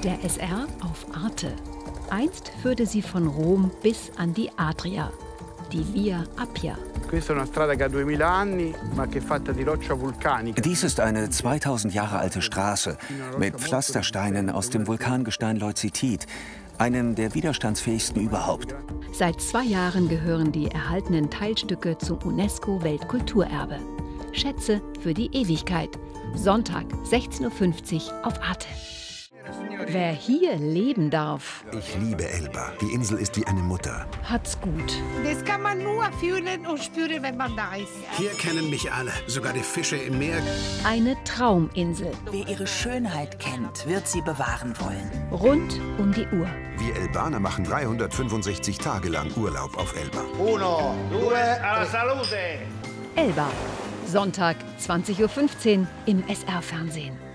Der SR auf Arte. Einst führte sie von Rom bis an die Adria, die Via Appia. Dies ist eine 2000 Jahre alte Straße mit Pflastersteinen aus dem Vulkangestein Leucitit, einem der widerstandsfähigsten überhaupt. Seit 2 Jahren gehören die erhaltenen Teilstücke zum UNESCO-Weltkulturerbe. Schätze für die Ewigkeit. Sonntag, 16:50 Uhr auf Arte. Wer hier leben darf, Ich liebe Elba. Die Insel ist wie eine Mutter. hat's gut. Das kann man nur fühlen und spüren, wenn man da ist. Hier kennen mich alle, sogar die Fische im Meer. Eine Trauminsel. Wer ihre Schönheit kennt, wird sie bewahren wollen. Rund um die Uhr. Wir Elbaner machen 365 Tage lang Urlaub auf Elba. 1, 2, alla salute! Elba. Sonntag, 20:15 Uhr im SR-Fernsehen.